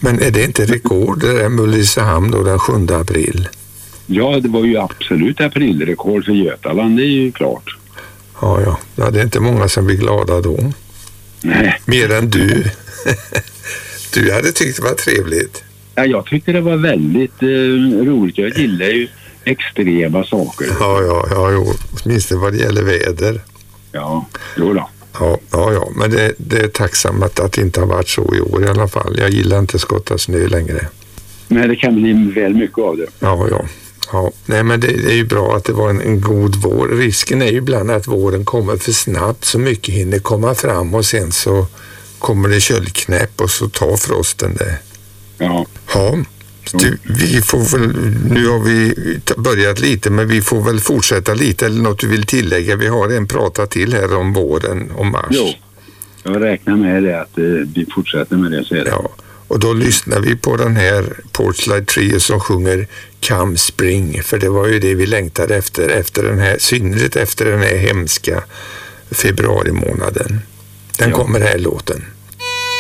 Men är det inte rekord det där med Ulricehamn då den 7 april? Ja, det var ju absolut aprilrekord för Götaland, det är ju klart. Ja. Det är inte många som blir glada då. Nej. Mer än du. Du hade tyckt det var trevligt. Ja, jag tyckte det var väldigt roligt. Jag gillar ju extrema saker. Ja, åtminstone vad det gäller väder. Ja, jo då. Ja, men det är tacksamt att det inte har varit så i år i alla fall. Jag gillar inte skotta snö längre. Nej, det kan bli väl mycket av det. Ja. Nej, men det är ju bra att det var en god vår. Risken är ju ibland att våren kommer för snabbt så mycket hinner komma fram och sen så kommer det köldknäpp och så tar frosten det. Ja. Du, vi får väl, nu har vi börjat lite men vi får väl fortsätta lite eller något du vill tillägga. Vi har en prata till här om våren, om mars. Jo, jag räknar med det att vi fortsätter med det sedan. Ja, och då lyssnar vi på den här Porcelain Trio som sjunger Come Spring, för det var ju det vi längtade efter den här, synnerligt efter den här hemska februari månaden. Den kommer här låten.